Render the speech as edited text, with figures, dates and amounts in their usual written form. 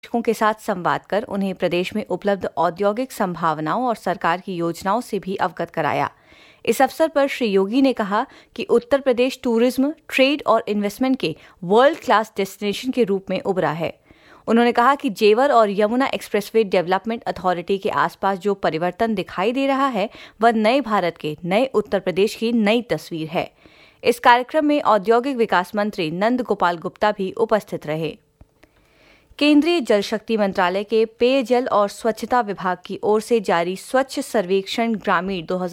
निवेशकों के साथ संवाद कर उन्हें प्रदेश में उपलब्ध औद्योगिक संभावनाओं और सरकार की योजनाओं से भी अवगत कराया। इस अवसर पर श्री योगी ने कहा कि उत्तर प्रदेश टूरिज्म, ट्रेड और इन्वेस्टमेंट के वर्ल्ड क्लास डेस्टिनेशन के रूप में उभरा है। उन्होंने कहा कि जेवर और यमुना एक्सप्रेसवे डेवलपमेंट अथॉरिटी के आसपास जो परिवर्तन दिखाई दे रहा है वह नए भारत के, नए उत्तर प्रदेश की नई तस्वीर है। इस कार्यक्रम में औद्योगिक विकास मंत्री नंद गोपाल गुप्ता भी उपस्थित रहे। केंद्रीय जल शक्ति मंत्रालय के पेयजल और स्वच्छता विभाग की ओर से जारी स्वच्छ सर्वेक्षण ग्रामीण